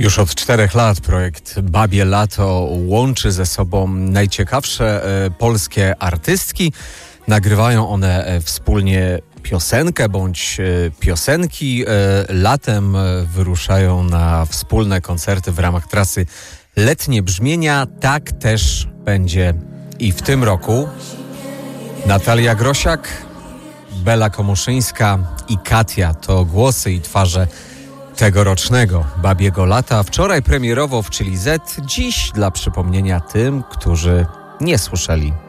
Już od 4 lat projekt Babie Lato łączy ze sobą najciekawsze polskie artystki. Nagrywają one wspólnie piosenkę bądź piosenki. Latem wyruszają na wspólne koncerty w ramach trasy Letnie Brzmienia. Tak też będzie i w tym roku. Natalia Grosiak, Bela Komoszyńska i Katia to głosy i twarze tegorocznego Babiego Lata. Wczoraj premierowo w Chili Z, dziś dla przypomnienia tym, którzy nie słyszeli.